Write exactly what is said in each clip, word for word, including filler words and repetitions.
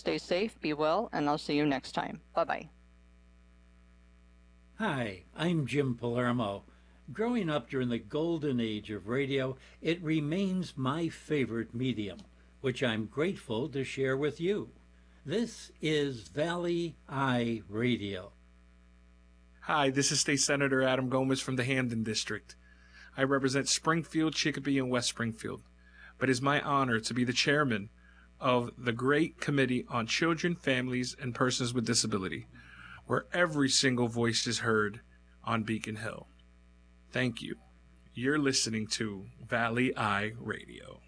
stay safe, be well, and I'll see you next time. Bye-bye. Hi, I'm Jim Palermo. Growing up during the golden age of radio, it remains my favorite medium, which I'm grateful to share with you. This is Valley Eye Radio. Hi, this is State Senator Adam Gomez from the Hamden District. I represent Springfield, Chicopee, and West Springfield, but it's my honor to be the chairman of the great Committee on Children, Families, and Persons with Disability, where every single voice is heard on Beacon Hill. Thank you. You're listening to Valley Eye Radio.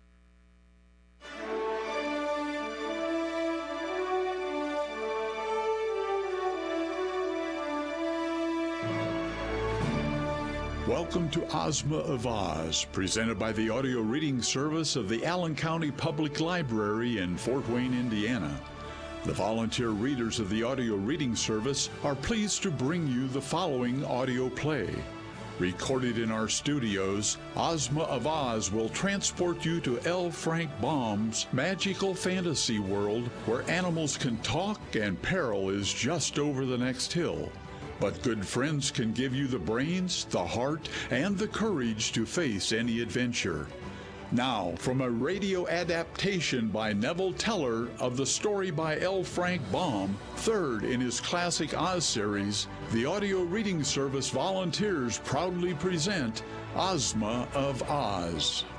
Welcome to Ozma of Oz, presented by the audio reading service of the Allen County Public Library in Fort Wayne, Indiana. The volunteer readers of the audio reading service are pleased to bring you the following audio play. Recorded in our studios, Ozma of Oz will transport you to L. Frank Baum's magical fantasy world where animals can talk and peril is just over the next hill. But good friends can give you the brains, the heart, and the courage to face any adventure. Now, from a radio adaptation by Neville Teller of the story by L. Frank Baum, third in his classic Oz series, the audio reading service volunteers proudly present Ozma of Oz.